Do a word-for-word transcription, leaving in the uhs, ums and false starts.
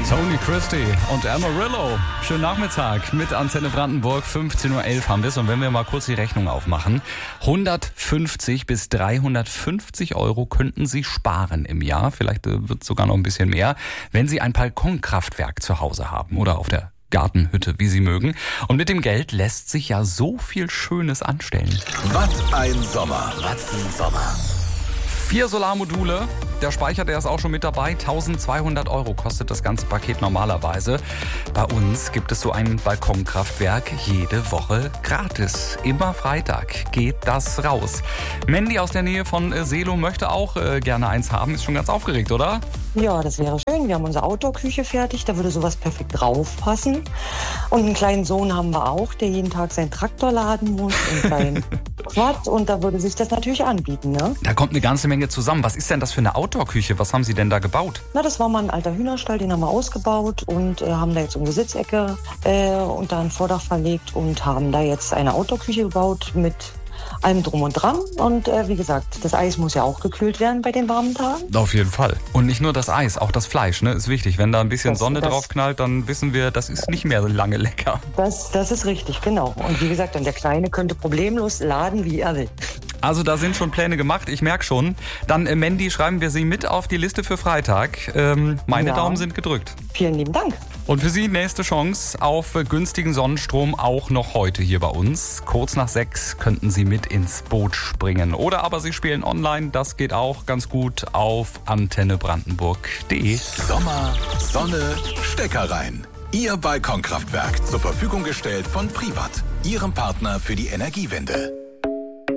Tony Christie und Amarillo. Schönen Nachmittag mit Antenne Brandenburg. fünfzehn Uhr elf haben wir es. Und wenn wir mal kurz die Rechnung aufmachen. hundertfünfzig bis dreihundertfünfzig Euro könnten Sie sparen im Jahr. Vielleicht wird es sogar noch ein bisschen mehr, wenn Sie ein Balkonkraftwerk zu Hause haben oder auf der Gartenhütte, wie Sie mögen. Und mit dem Geld lässt sich ja so viel Schönes anstellen. Was ein Sommer. Was ein Sommer. Vier Solarmodule. Der Speicher, der ist auch schon mit dabei. eintausendzweihundert Euro kostet das ganze Paket normalerweise. Bei uns gibt es so ein Balkonkraftwerk jede Woche gratis. Immer Freitag geht das raus. Mandy aus der Nähe von Seelow möchte auch äh, gerne eins haben. Ist schon ganz aufgeregt, oder? Ja, das wäre schön. Wir haben unsere Outdoor-Küche fertig. Da würde sowas perfekt draufpassen. Und einen kleinen Sohn haben wir auch, der jeden Tag seinen Traktor laden muss und sein Quad. Und da würde sich das natürlich anbieten, ne? Da kommt eine ganze Menge zusammen. Was ist denn das für eine Outdoor-Küche? Was haben Sie denn da gebaut? Na, das war mal ein alter Hühnerstall, den haben wir ausgebaut und äh, haben da jetzt unsere Sitzecke äh, und da ein Vordach verlegt und haben da jetzt eine Outdoor-Küche gebaut mit allem drum und dran. Und äh, wie gesagt, das Eis muss ja auch gekühlt werden bei den warmen Tagen. Auf jeden Fall. Und nicht nur das Eis, auch das Fleisch, ne, ist wichtig. Wenn da ein bisschen das, Sonne das, drauf knallt, dann wissen wir, das ist nicht mehr so lange lecker. Das, das ist richtig, genau. Und wie gesagt, dann der Kleine könnte problemlos laden, wie er will. Also da sind schon Pläne gemacht, ich merke schon. Dann, äh, Mandy, schreiben wir Sie mit auf die Liste für Freitag. Ähm, meine Ja. Daumen sind gedrückt. Vielen lieben Dank. Und für Sie nächste Chance auf äh, günstigen Sonnenstrom auch noch heute hier bei uns. Kurz nach sechs könnten Sie mit ins Boot springen. Oder aber Sie spielen online, das geht auch ganz gut auf antenne brandenburg punkt de. Sommer, Sonne, Stecker rein. Ihr Balkonkraftwerk zur Verfügung gestellt von Privat, Ihrem Partner für die Energiewende.